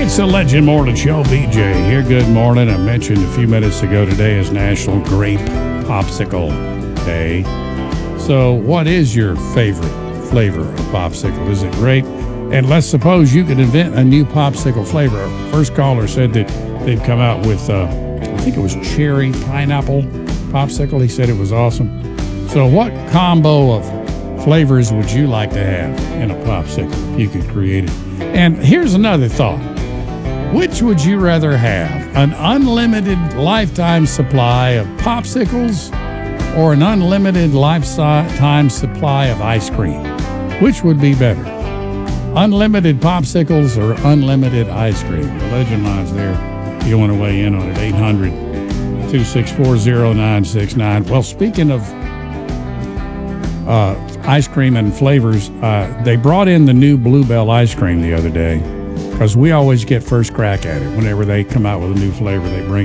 It's the Legend Morning Show. BJ here. Good morning. I mentioned a few minutes ago today is National Grape Popsicle Day. So what is your favorite flavor of popsicle? Is it grape? And let's suppose you could invent a new popsicle flavor. Our first caller said that they've come out with, I think it was cherry pineapple popsicle. He said it was awesome. So what combo of flavors would you like to have in a popsicle if you could create it? And here's another thought. Which would you rather have? An unlimited lifetime supply of popsicles or an unlimited lifetime supply of ice cream? Which would be better? Unlimited popsicles or unlimited ice cream? The legend line's there. If you want to weigh in on it, 800-264-0969. Well, speaking of ice cream and flavors, they brought in the new Bluebell ice cream the other day because we always get first crack at it. Whenever they come out with a new flavor, they bring